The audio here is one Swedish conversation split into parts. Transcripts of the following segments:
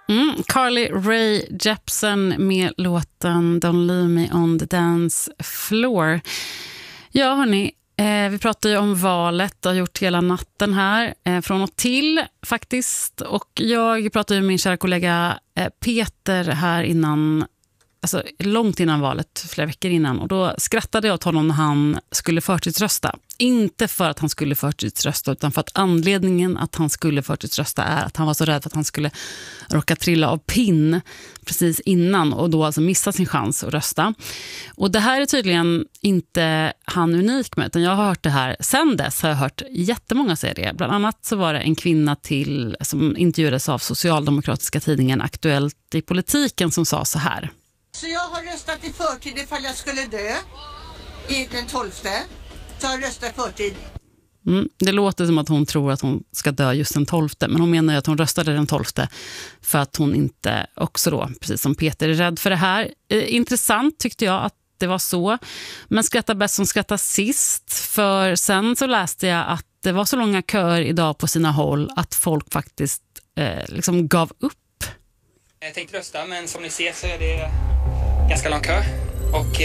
Carly Rae Jepsen med låten Don't Leave Me on the Dance Floor. Ja, hörni, vi pratar ju om valet och har gjort hela natten här från och till faktiskt. Och jag pratade med min kära kollega Peter här innan, alltså långt innan valet, flera veckor innan. Och då skrattade jag åt honom när han skulle förtidsrösta. Inte för att han skulle förtidsrösta, utan för att anledningen att han skulle förtidsrösta är att han var så rädd för att han skulle råka trilla av pinn precis innan och då alltså missa sin chans att rösta. Och det här är tydligen inte han unik med, utan jag har hört det här sen dess, har jag hört jättemånga säga det. Bland annat så var det en kvinna till som intervjuades av socialdemokratiska tidningen Aktuellt i politiken som sa så här. Så jag har röstat i förtid ifall jag skulle dö i den 12:e. Så jag röstar i förtid. Det låter som att hon tror att hon ska dö just den 12:e. Men hon menar ju att hon röstade den 12:e för att hon inte också då, precis som Peter, är rädd för det här. Intressant tyckte jag att det var så. Men skrattar bäst som skrattar sist. För sen så läste jag att det var så långa köer idag på sina håll att folk faktiskt liksom gav upp. Jag tänkte rösta, men som ni ser så är det ganska lång kö. Och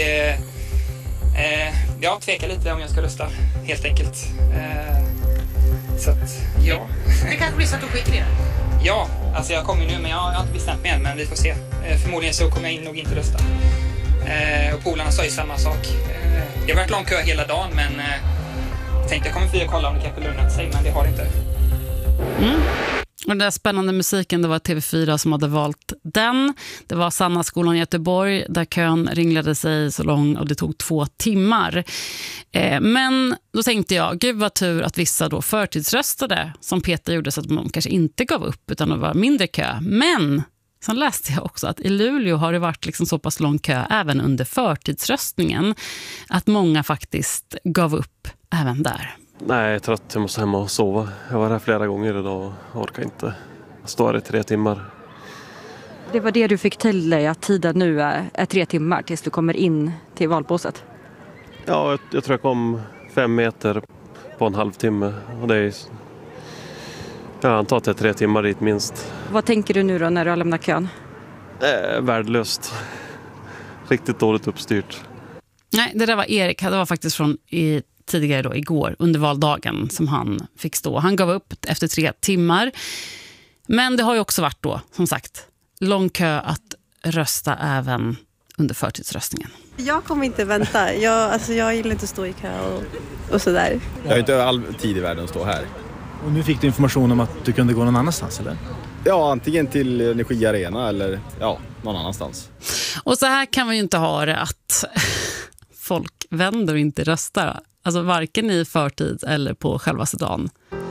jag tvekar lite om jag ska rösta, helt enkelt. Så att, ja. Det kanske blir så att du skiter i det? Ja, alltså jag kommer nu, men jag har inte bestämt mig än, men vi får se. Förmodligen så kommer jag nog inte rösta. Och polarna sa ju samma sak. Det har varit lång kö hela dagen, men tänkte jag kommer fyra kolla om det kanske lugnat sig, men det har det inte. Och den där spännande musiken, det var TV4 som hade valt den. Det var Sanna skolan i Göteborg där kön ringlade sig så lång och det tog 2 timmar. Men då tänkte jag, gud vad tur att vissa då förtidsröstade som Peter gjorde så att de kanske inte gav upp utan det var mindre kö. Men sen läste jag också att i Luleå har det varit liksom så pass lång kö även under förtidsröstningen att många faktiskt gav upp även där. Nej, jag är trött. Jag måste hem och sova. Jag var här flera gånger idag och orkar inte. Jag står här i 3 timmar. Det var det du fick till dig, att tiden nu är 3 timmar tills du kommer in till valbåset? Ja, jag tror jag kom 5 meter på en halvtimme. Och det är, jag antar att det är 3 timmar dit minst. Vad tänker du nu då när du har lämnat kön? Värdelöst. Riktigt dåligt uppstyrt. Nej, det där var Erik. Det var faktiskt från tidigare då, igår, under valdagen som han fick stå. Han gav upp efter 3 timmar. Men det har ju också varit då, som sagt, lång kö att rösta även under förtidsröstningen. Jag kommer inte vänta. Jag gillar inte att stå i kö och sådär. Jag har inte all tid i världen att stå här. Och nu fick du information om att du kunde gå någon annanstans, eller? Ja, antingen till Energiarena eller någon annanstans. Och så här kan vi ju inte ha det, att folk vänder och inte röstar. Alltså varken i förtid eller på själva dagen.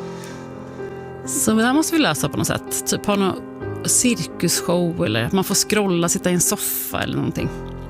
Så det här måste vi lösa på något sätt. Typ ha någon cirkusshow eller man får scrolla, sitta i en soffa eller någonting.